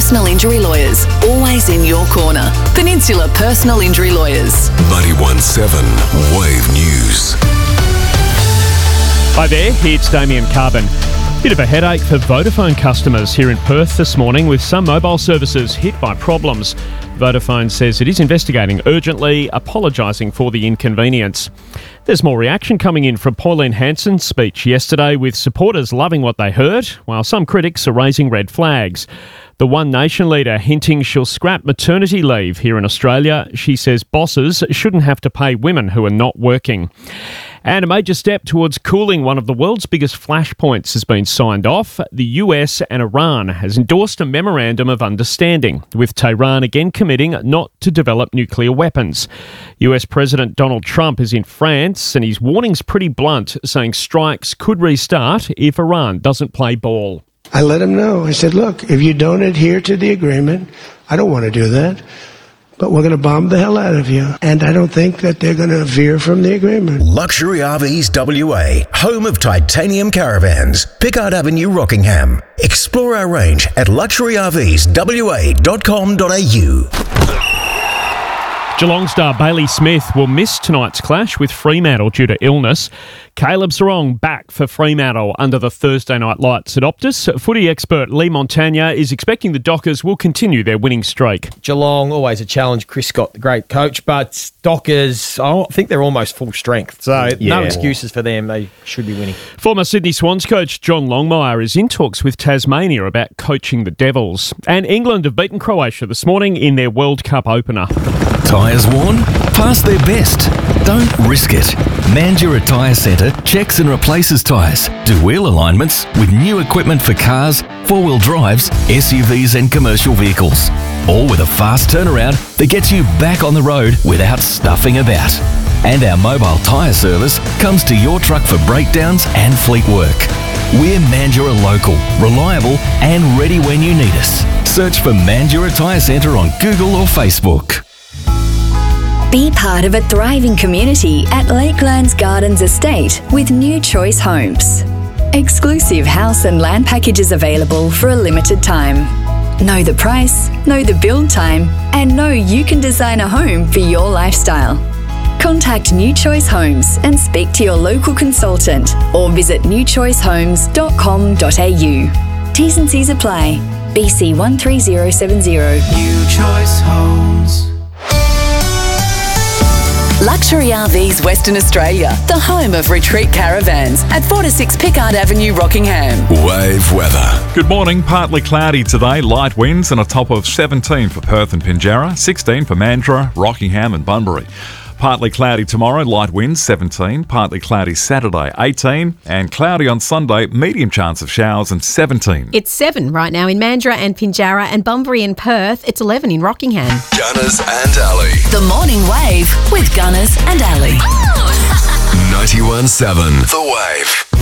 Personal Injury Lawyers, always in your corner. Peninsula Personal Injury Lawyers. 91.7 Wave News. Hi there, it's Damien Carbon. Bit of a headache for Vodafone customers here in Perth this morning, with some mobile services hit by problems. Vodafone says it is investigating urgently, apologising for the inconvenience. There's more reaction coming in from Pauline Hanson's speech yesterday, with supporters loving what they heard, while some critics are raising red flags. The One Nation leader hinting she'll scrap maternity leave here in Australia. She says bosses shouldn't have to pay women who are not working. And a major step towards cooling one of the world's biggest flashpoints has been signed off. The US and Iran has endorsed a memorandum of understanding, with Tehran again committing not to develop nuclear weapons. US President Donald Trump is in France, and his warning's pretty blunt, saying strikes could restart if Iran doesn't play ball. I let him know. I said, look, if you don't adhere to the agreement, I don't want to do that, but we're going to bomb the hell out of you. And I don't think that they're going to veer from the agreement. Luxury RVs WA, home of titanium caravans. Pickard Avenue, Rockingham. Explore our range at luxuryrvswa.com.au. Geelong star Bailey Smith will miss tonight's clash with Fremantle due to illness. Caleb Serong back for Fremantle under the Thursday night lights at Optus. Footy expert Lee Montagna is expecting the Dockers will continue their winning streak. Geelong, always a challenge. Chris Scott, the great coach, but Dockers, I think they're almost full strength. So no excuses for them. They should be winning. Former Sydney Swans coach John Longmire is in talks with Tasmania about coaching the Devils. And England have beaten Croatia this morning in their World Cup opener. Tyres worn? Pass their best. Don't risk it. Mandurah Tyre Centre checks and replaces tyres, do wheel alignments with new equipment for cars, four-wheel drives, SUVs and commercial vehicles. All with a fast turnaround that gets you back on the road without stuffing about. And our mobile tyre service comes to your truck for breakdowns and fleet work. We're Mandurah local, reliable and ready when you need us. Search for Mandurah Tyre Centre on Google or Facebook. Be part of a thriving community at Lakelands Gardens Estate with New Choice Homes. Exclusive house and land packages available for a limited time. Know the price, know the build time, and know you can design a home for your lifestyle. Contact New Choice Homes and speak to your local consultant or visit newchoicehomes.com.au. T's and C's apply. BC 13070. New Choice Homes. Luxury RVs Western Australia, the home of retreat caravans at 4-6 Pickard Avenue, Rockingham. Wave weather. Good morning. Partly cloudy today, light winds and a top of 17 for Perth and Pinjarra, 16 for Mandurah, Rockingham and Bunbury. Partly cloudy tomorrow, light winds 17, partly cloudy Saturday 18, and cloudy on Sunday, medium chance of showers and 17. It's 7 right now in Mandurah and Pinjarra, and Bunbury and Perth. It's 11 in Rockingham. Gunners and Ali. The Morning Wave with Gunners and Ali. 91.7 The Wave.